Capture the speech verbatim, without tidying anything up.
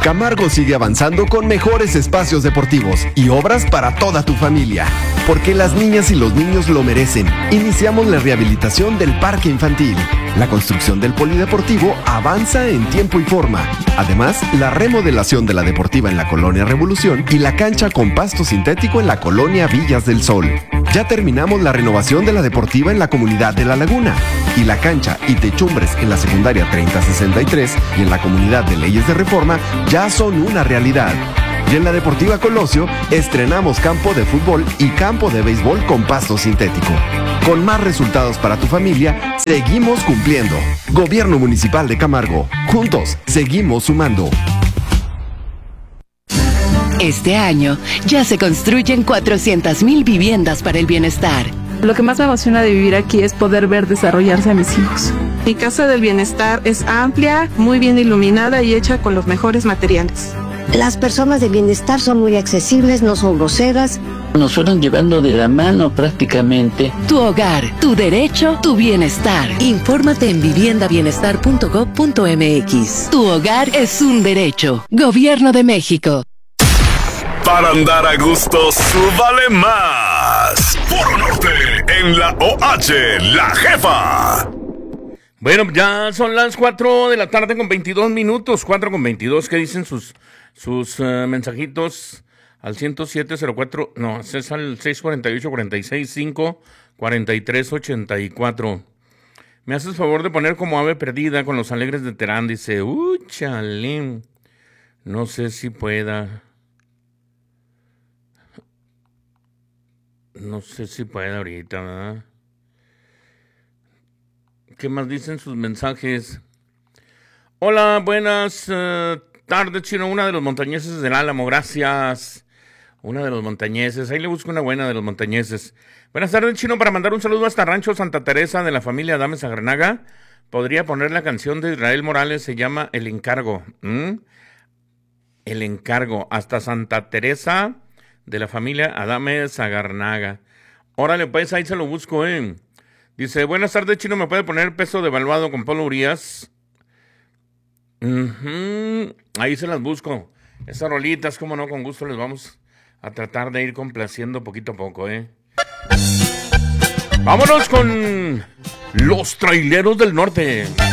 Camargo sigue avanzando con mejores espacios deportivos y obras para toda tu familia. Porque las niñas y los niños lo merecen. Iniciamos la rehabilitación del parque infantil. La construcción del polideportivo avanza en tiempo y forma. Además, la remodelación de la deportiva en la Colonia Revolución y la cancha con pasto sintético en la Colonia Villas del Sol. Ya terminamos la renovación de la deportiva en la comunidad de La Laguna. Y la cancha y techumbres en la secundaria treinta sesenta y tres y en la comunidad de Leyes de Reforma ya son una realidad. Y en la Deportiva Colosio estrenamos campo de fútbol y campo de béisbol con pasto sintético. Con más resultados para tu familia, seguimos cumpliendo. Gobierno Municipal de Camargo. Juntos, seguimos sumando. Este año ya se construyen cuatrocientas mil viviendas para el bienestar. Lo que más me emociona de vivir aquí es poder ver desarrollarse a mis hijos. Mi casa del bienestar es amplia, muy bien iluminada y hecha con los mejores materiales. Las personas de bienestar son muy accesibles, no son groseras. Nos fueron llevando de la mano prácticamente. Tu hogar, tu derecho, tu bienestar. Infórmate en vivienda bienestar punto gob punto eme equis. Tu hogar es un derecho. Gobierno de México. Para andar a gusto, súbale más. Puro Norte, en la O H, La Jefa. Bueno, ya son las cuatro de la tarde con veintidós minutos, cuatro con veintidós. ¿Qué dicen sus, sus uh, mensajitos? Al ciento siete cero cuatro, no, es al seis cuatro ocho, cuatro seis cinco, cuatro tres ocho cuatro. Me haces favor de poner como ave perdida con los alegres de Terán, dice, uh, chalín. No sé si pueda. No sé si pueda ahorita, ¿verdad? ¿Qué más dicen sus mensajes? Hola, buenas uh, tardes, Chino. Una de los montañeses del Álamo, gracias. Una de los montañeses. Ahí le busco una buena de los montañeses. Buenas tardes, Chino. Para mandar un saludo hasta Rancho Santa Teresa de la familia Adame Sagarnaga. Podría poner la canción de Israel Morales, se llama El Encargo. ¿Mm? El Encargo. Hasta Santa Teresa de la familia Adame Sagarnaga. Órale, pues ahí se lo busco, eh. Dice, buenas tardes, Chino, ¿me puede poner Peso Devaluado con Polo Urias? Uh-huh. Ahí se las busco. Esas rolitas, como no, con gusto les vamos a tratar de ir complaciendo poquito a poco, ¿eh? Vámonos con Los Traileros del Norte.